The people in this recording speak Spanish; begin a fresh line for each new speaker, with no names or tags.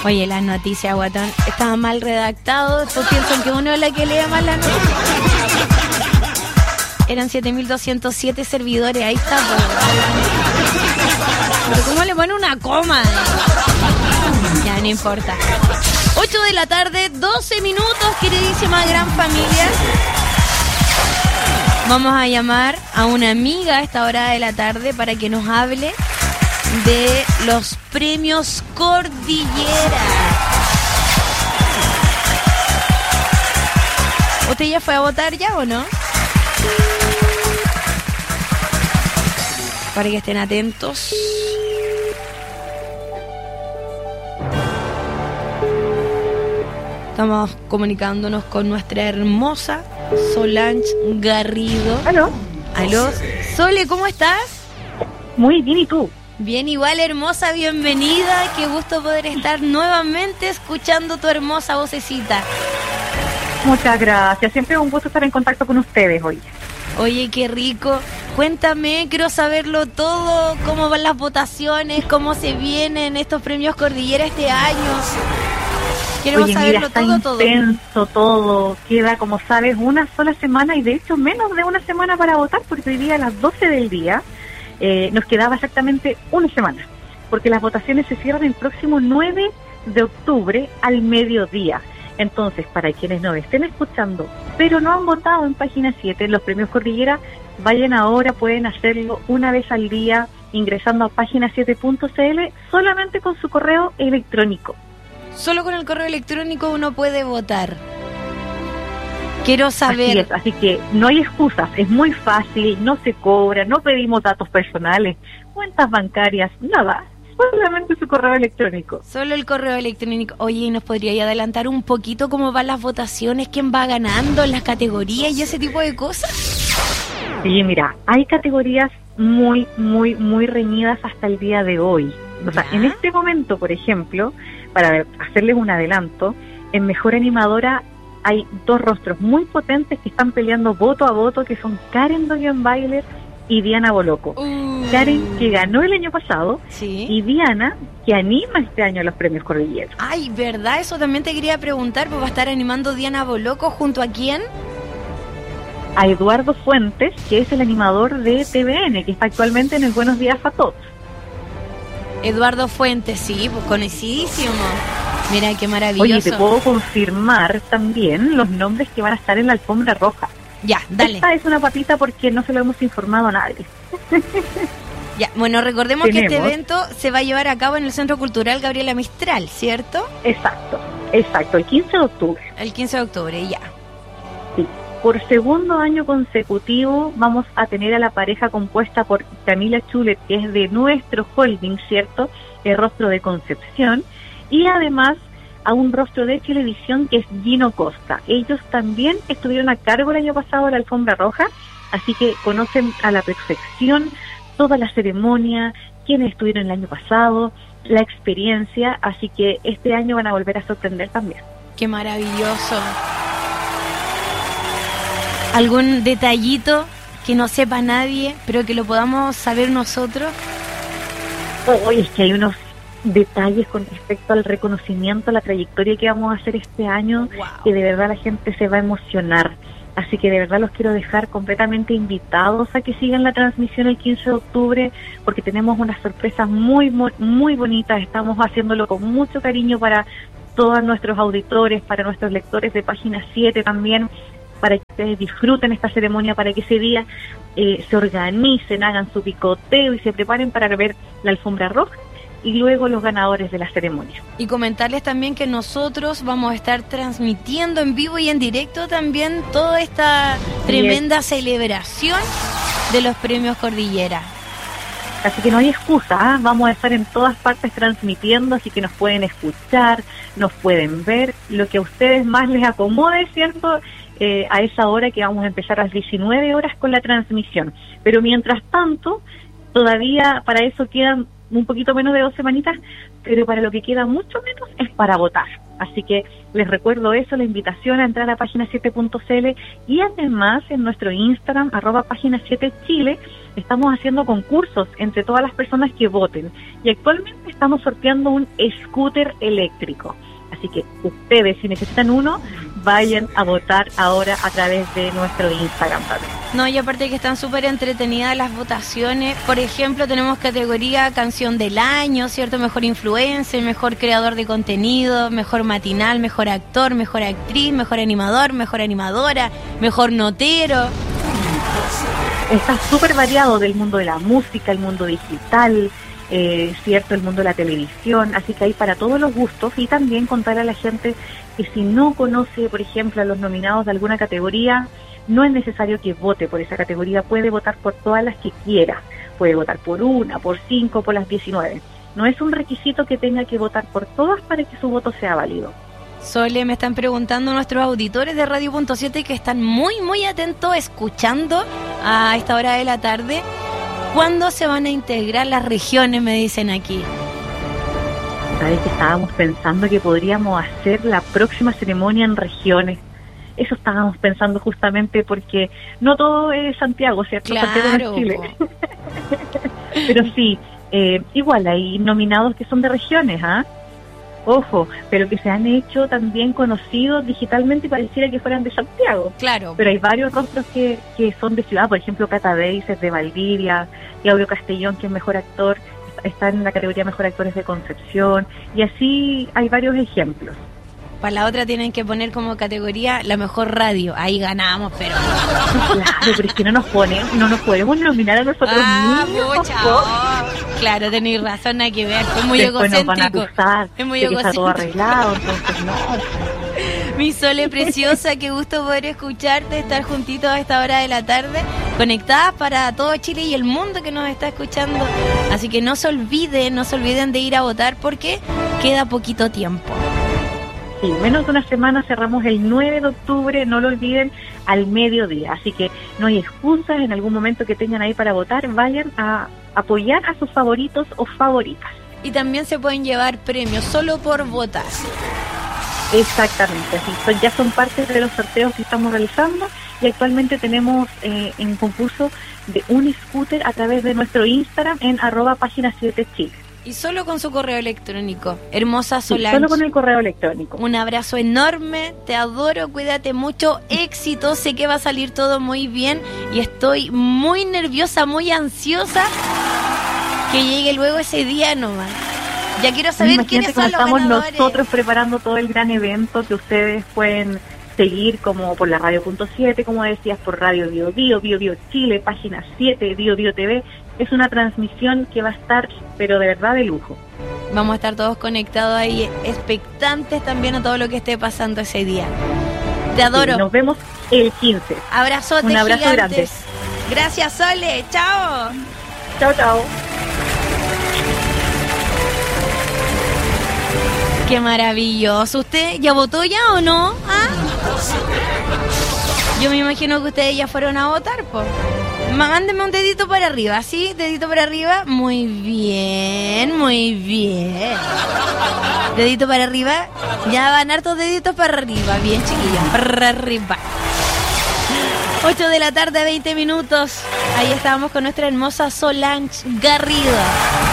Oye, las noticias, guatón, estaban mal redactados. Después piensan que uno es la que lee mal la noticia. Eran 7.207 servidores, ahí está. Pero ¿cómo le pone una coma? Ya, no importa. 8 de la tarde, 12 minutos, queridísima gran familia. Vamos a llamar a una amiga a esta hora de la tarde para que nos hable de los premios Cordillera. ¿Usted ya fue a votar ya o no? Para que estén atentos. Estamos comunicándonos con nuestra hermosa Solange Garrido.
¿Aló?
¿Aló? Sole, ¿cómo estás?
Muy bien, ¿y tú?
Bien, igual, hermosa, bienvenida. Qué gusto poder estar nuevamente escuchando tu hermosa vocecita.
Muchas gracias, siempre es un gusto estar en contacto con ustedes hoy.
Oye, qué rico. Cuéntame, quiero saberlo todo, cómo van las votaciones, cómo se vienen estos premios Cordillera este año. Queremos saberlo todo.
Intenso todo. Queda, como sabes, una sola semana y de hecho menos de una semana para votar, porque hoy día a las 12 del día nos quedaba exactamente una semana, porque las votaciones se cierran el próximo 9 de octubre al mediodía. Entonces, para quienes nos estén escuchando, pero no han votado en Página 7, en los premios Cordillera, vayan ahora, pueden hacerlo una vez al día, ingresando a página7.cl, solamente con su correo electrónico.
Solo con el correo electrónico uno puede votar. Quiero saber...
Así que no hay excusas, es muy fácil, no se cobra, no pedimos datos personales, cuentas bancarias, nada. Solamente su correo electrónico.
Solo el correo electrónico. Oye, ¿nos podría adelantar un poquito cómo van las votaciones? ¿Quién va ganando en las categorías y ese tipo de cosas?
Sí, mira, hay categorías muy reñidas hasta el día de hoy. O sea, en este momento, por ejemplo, para hacerles un adelanto, en Mejor Animadora hay dos rostros muy potentes que están peleando voto a voto, que son Karen Dogenbailer y Diana Boloco. Karen, que ganó el año pasado,
¿sí?
Y Diana, que anima este año los premios Cordillera.
Ay, ¿verdad? Eso también te quería preguntar, pues va a estar animando Diana Boloco, ¿junto a quién?
A Eduardo Fuentes, que es el animador de TVN, que está actualmente en el Buenos Días a Todos.
Eduardo Fuentes, sí, pues conocidísimo. Mira, qué maravilloso.
Oye, te puedo confirmar también los nombres que van a estar en la alfombra roja.
Ya, dale.
Esta es una papita porque no se lo hemos informado a nadie.
Ya, bueno, recordemos que este evento se va a llevar a cabo en el Centro Cultural Gabriela Mistral, ¿cierto?
Exacto, el 15 de octubre.
El 15 de octubre, ya.
Sí, por segundo año consecutivo vamos a tener a la pareja compuesta por Camila Chulet, que es de nuestro holding, ¿cierto? El Rostro de Concepción, y además a un rostro de televisión que es Gino Costa. Ellos también estuvieron a cargo el año pasado de la alfombra roja, así que conocen a la perfección toda la ceremonia, quienes estuvieron el año pasado, la experiencia, así que este año van a volver a sorprender también.
¡Qué maravilloso! ¿Algún detallito que no sepa nadie, pero que lo podamos saber nosotros?
Hoy es que hay unos detalles con respecto al reconocimiento, a la trayectoria que vamos a hacer este año, wow, que de verdad la gente se va a emocionar. Así que de verdad los quiero dejar completamente invitados a que sigan la transmisión el 15 de octubre, porque tenemos unas sorpresas muy bonitas. Estamos haciéndolo con mucho cariño para todos nuestros auditores, para nuestros lectores de Página 7 también, para que ustedes disfruten esta ceremonia, para que ese día se organicen, hagan su picoteo y se preparen para ver la alfombra roja y luego los ganadores de la ceremonia.
Y comentarles también que nosotros vamos a estar transmitiendo en vivo y en directo también toda esta tremenda celebración de los premios Cordillera.
Así que no hay excusa, ¿eh? Vamos a estar en todas partes transmitiendo, así que nos pueden escuchar, nos pueden ver, lo que a ustedes más les acomode, ¿cierto? A esa hora que vamos a empezar a las 19 horas con la transmisión. Pero mientras tanto, todavía para eso quedan un poquito menos de 2 semanitas, pero para lo que queda mucho menos es para votar. Así que les recuerdo eso, la invitación a entrar a página7.cl y además en nuestro Instagram, @página7chile, estamos haciendo concursos entre todas las personas que voten y actualmente estamos sorteando un scooter eléctrico. Así que ustedes, si necesitan uno, vayan a votar ahora a través de nuestro Instagram también.
No, y aparte que están súper entretenidas las votaciones. Por ejemplo, tenemos categoría Canción del Año, ¿cierto? Mejor influencer, mejor creador de contenido, mejor matinal, mejor actor, mejor actriz, mejor animador, mejor animadora, mejor notero.
Está súper variado del mundo de la música, el mundo digital, cierto, el mundo de la televisión, así que hay para todos los gustos. Y también contar a la gente que si no conoce, por ejemplo, a los nominados de alguna categoría, no es necesario que vote por esa categoría, puede votar por todas las que quiera, puede votar por una, por 5, por las 19. No es un requisito que tenga que votar por todas para que su voto sea válido.
Sole, me están preguntando nuestros auditores de Radio.7 que están muy atentos escuchando a esta hora de la tarde. ¿Cuándo se van a integrar las regiones? Me dicen aquí.
Sabes que estábamos pensando que podríamos hacer la próxima ceremonia en regiones. Eso estábamos pensando justamente porque no todo es Santiago, ¿cierto?
Claro,
Santiago es Chile. Pero sí, igual hay nominados que son de regiones, ¿ah? Ojo, pero que se han hecho también conocidos digitalmente y pareciera que fueran de Santiago.
Claro.
Pero hay varios rostros que son de ciudad, por ejemplo, Cata Beis es de Valdivia, Claudio Castellón, que es mejor actor, está en la categoría Mejor Actores de Concepción, y así hay varios ejemplos.
Para la otra tienen que poner como categoría la mejor radio. Ahí ganamos, pero...
Claro, pero es que no nos podemos nominar a nosotros mismos.
Pucha, claro, tenéis razón, hay que ver. Es muy
después
egocéntrico.
Nos van a acusar
es muy
de que
egocéntrico.
está todo arreglado, entonces no.
Mi Sole preciosa, qué gusto poder escucharte, estar juntitos a esta hora de la tarde, conectadas para todo Chile y el mundo que nos está escuchando. Así que no se olviden de ir a votar porque queda poquito tiempo.
Sí, menos de una semana, cerramos el 9 de octubre, no lo olviden, al mediodía. Así que no hay excusas, en algún momento que tengan ahí para votar, vayan a apoyar a sus favoritos o favoritas.
Y también se pueden llevar premios solo por votar.
Exactamente, así ya son parte de los sorteos que estamos realizando y actualmente tenemos en concurso de un scooter a través de nuestro Instagram en @página7chile.
Y solo con su correo electrónico. Hermosa Solange.
Sí, solo con el correo electrónico.
Un abrazo enorme, te adoro, cuídate mucho, éxito, sé que va a salir todo muy bien y estoy muy nerviosa, muy ansiosa que llegue luego ese día nomás. Ya quiero saber quiénes son los
estamos
ganadores.
Nosotros preparando todo el gran evento que ustedes pueden seguir como por la Radio.7, como decías, por Radio Bio Bio Chile, Página 7, Bio TV. Es una transmisión que va a estar, pero de verdad, de lujo.
Vamos a estar todos conectados ahí, expectantes también a todo lo que esté pasando ese día. Te adoro.
Sí, nos vemos el 15.
Abrazotes
Un abrazo
gigantes.
grande.
Gracias, Sole. Chao.
Chao.
Qué maravilloso. ¿Usted ya votó ya o no? ¿Ah? Yo me imagino que ustedes ya fueron a votar, pues. Mándenme un dedito para arriba, ¿sí? Dedito para arriba. Muy bien. Dedito para arriba. Ya van hartos deditos para arriba. Bien, chiquillos. Para arriba. 8 de la tarde, 20 minutos. Ahí estábamos con nuestra hermosa Solange Garrido.